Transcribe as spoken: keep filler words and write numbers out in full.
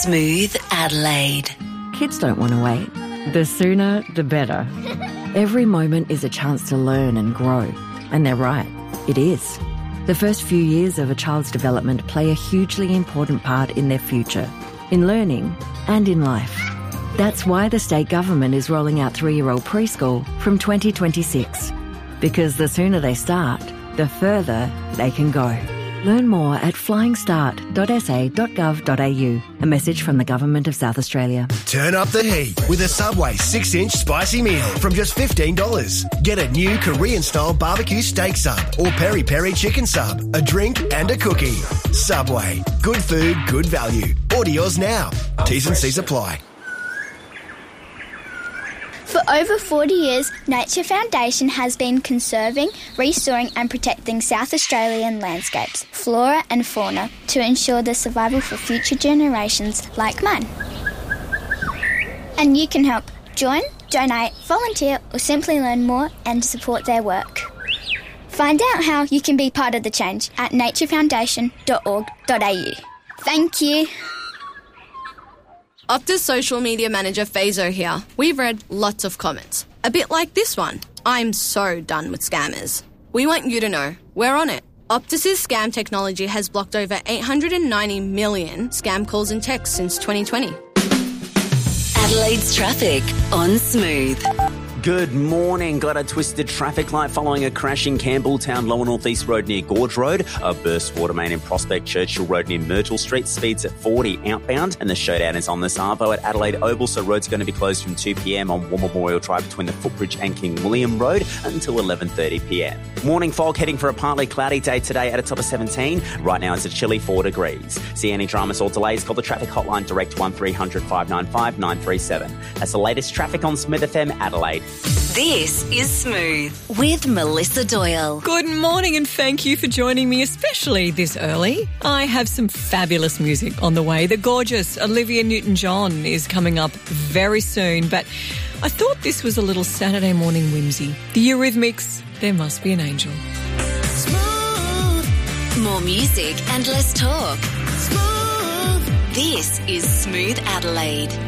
Smooth Adelaide. Kids don't want to wait. The sooner, the better. Every moment is a chance to learn and grow. And they're right, it is. The first few years of a child's development play a hugely important part in their future, in learning and in life. That's why the state government is rolling out three-year-old preschool from twenty twenty-six. Because the sooner they start, the further they can go. Learn more at flying start dot s a dot gov dot a u. A message from the Government of South Australia. Turn up the heat with a Subway six-inch spicy meal from just fifteen dollars. Get a new Korean-style barbecue steak sub or peri-peri chicken sub, a drink and a cookie. Subway. Good food, good value. Order yours now. T's and C's apply. For over forty years, Nature Foundation has been conserving, restoring and protecting South Australian landscapes, flora and fauna to ensure the survival for future generations like mine. And you can help. Join, donate, volunteer or simply learn more and support their work. Find out how you can be part of the change at nature foundation dot org dot a u. Thank you. Optus social media manager Fazo here. We've read lots of comments. A bit like this one. I'm so done with scammers. We want you to know we're on it. Optus's scam technology has blocked over eight hundred ninety million scam calls and texts since twenty twenty. Adelaide's traffic on Smooth. Good morning. Got a twisted traffic light following a crash in Campbelltown, Lower North East Road near Gorge Road. A burst water main in Prospect Churchill Road near Myrtle Street. Speeds at forty outbound. And the showdown is on the Savo at Adelaide Oval, so roads are going to be closed from two p.m. on War Memorial Drive between the Footbridge and King William Road until eleven thirty p.m. Morning fog heading for a partly cloudy day today at a top of seventeen. Right now it's a chilly four degrees. See any dramas or delays, call the traffic hotline direct one three hundred five nine five nine three seven. That's the latest traffic on Smooth F M Adelaide. This is Smooth with Melissa Doyle. Good morning and thank you for joining me, especially this early. I have some fabulous music on the way. The gorgeous Olivia Newton-John is coming up very soon, but I thought this was a little Saturday morning whimsy. The Eurythmics, There Must Be an Angel. Smooth. More music and less talk. Smooth. This is Smooth Adelaide.